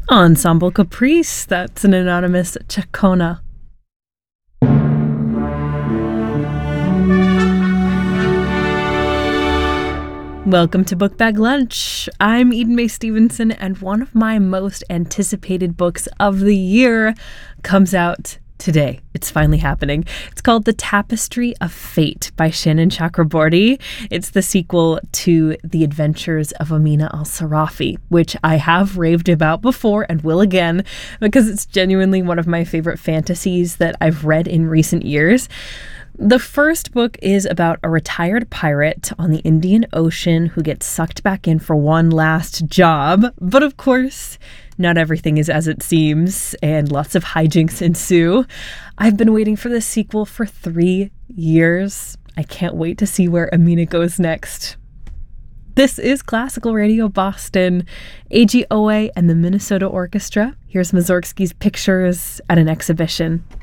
Ensemble Caprice, that's an anonymous Chacona. Welcome to Book Bag Lunch. I'm Eden Mae Stevenson, and one of my most anticipated books of the year comes out today. It's finally happening. It's called The Tapestry of Fate by Shannon Chakraborty. It's the sequel to The Adventures of Amina al-Sarafi, which I have raved about before and will again because it's genuinely one of my favorite fantasies that I've read in recent years. The first book is about a retired pirate on the Indian Ocean who gets sucked back in for one last job. But of course, not everything is as it seems, and lots of hijinks ensue. I've been waiting for this sequel for 3 years. I can't wait to see where Amina goes next. This is Classical Radio Boston, AGOA and the Minnesota Orchestra. Here's Mussorgsky's Pictures at an Exhibition.